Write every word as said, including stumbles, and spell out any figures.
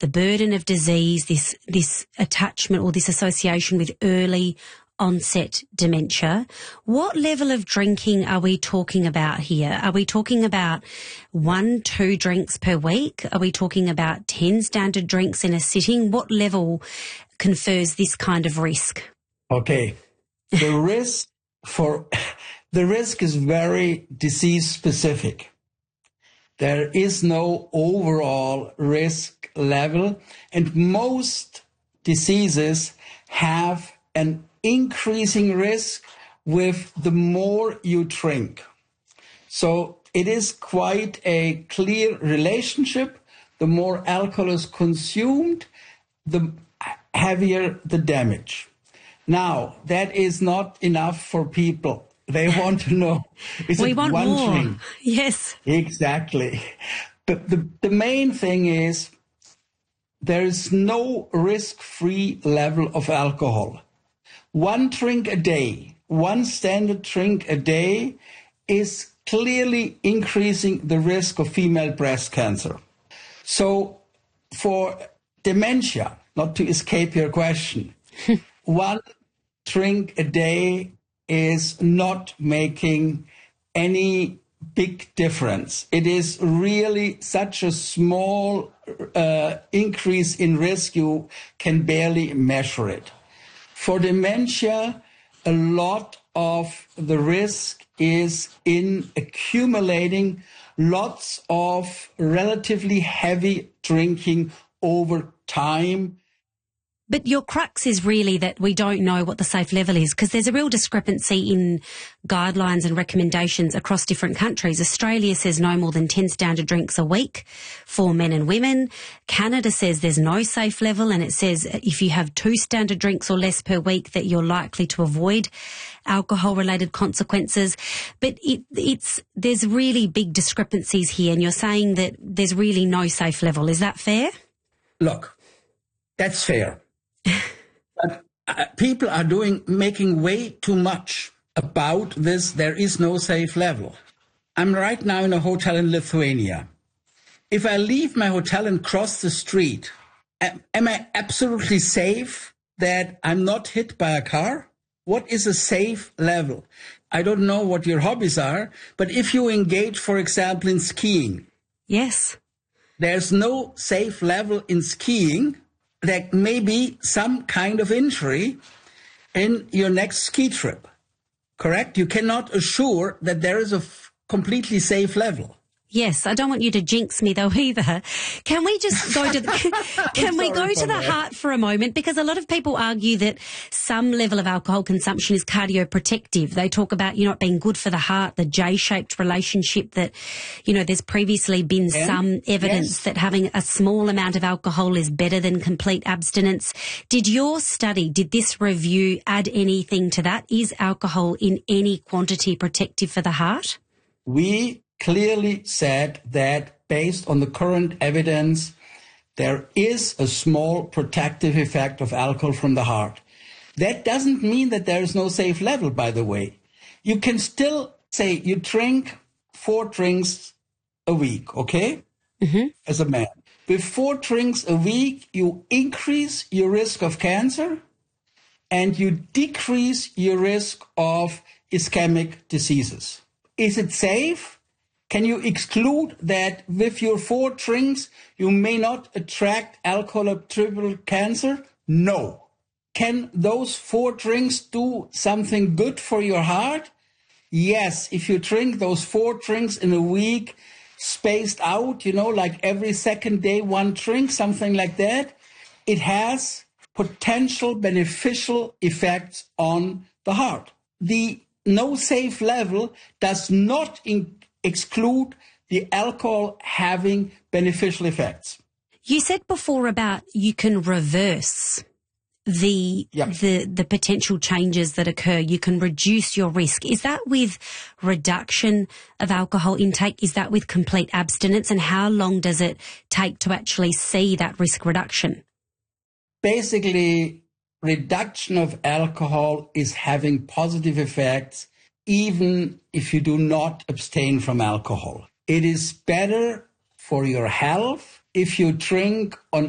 the burden of disease, this, this attachment or this association with early onset dementia. What level of drinking are we talking about here? Are we talking about one, two drinks per week? Are we talking about ten standard drinks in a sitting? What level confers this kind of risk? Okay. The risk for, the risk is very disease specific. There is no overall risk level, and most diseases have an increasing risk with the more you drink. So it is quite a clear relationship. The more alcohol is consumed, the heavier the damage. Now, that is not enough for people. They want to know, is we it want one more. drink? Yes. Exactly. But the, the main thing is there is no risk-free level of alcohol. One drink a day, one standard drink a day is clearly increasing the risk of female breast cancer. So for dementia, not to escape your question, one drink a day is not making any big difference. It is really such a small uh, increase in risk, you can barely measure it. For dementia, a lot of the risk is in accumulating lots of relatively heavy drinking over time. But your crux is really that we don't know what the safe level is, because there's a real discrepancy in guidelines and recommendations across different countries. Australia says no more than ten standard drinks a week for men and women. Canada says there's no safe level, and it says if you have two standard drinks or less per week that you're likely to avoid alcohol-related consequences. But it, it's there's really big discrepancies here, and you're saying that there's really no safe level. Is that fair? Look, that's fair. But uh, people are doing, making way too much about this. There is no safe level. I'm right now in a hotel in Lithuania. If I leave my hotel and cross the street, am, am I absolutely safe that I'm not hit by a car? What is a safe level? I don't know what your hobbies are, but if you engage, for example, in skiing. Yes. There's no safe level in skiing. There may be some kind of injury in your next ski trip, correct? You cannot assure that there is a f- completely safe level. Yes, I don't want you to jinx me though either. Can we just go to the, can we go to the that. heart for a moment? Because a lot of people argue that some level of alcohol consumption is cardioprotective. They talk about, you know, it being good for the heart, the J-shaped relationship that, you know, there's previously been yeah. some evidence yes. that having a small amount of alcohol is better than complete abstinence. Did your study, did this review add anything to that? Is alcohol in any quantity protective for the heart? We clearly said that based on the current evidence, there is a small protective effect of alcohol from the heart. That doesn't mean that there is no safe level, by the way. You can still say you drink four drinks a week, okay? Mm-hmm. As a man. With four drinks a week, you increase your risk of cancer and you decrease your risk of ischemic diseases. Is it safe? Can you exclude that with your four drinks, you may not attract alcohol-attributable cancer? No. Can those four drinks do something good for your heart? Yes. If you drink those four drinks in a week, spaced out, you know, like every second day, one drink, something like that, it has potential beneficial effects on the heart. The no safe level does not include exclude the alcohol having beneficial effects. You said before about you can reverse the yep. the the potential changes that occur. You can reduce your risk. Is that with reduction of alcohol intake? Is that with complete abstinence? And how long does it take to actually see that risk reduction? Basically, reduction of alcohol is having positive effects even if you do not abstain from alcohol. It is better for your health if you drink on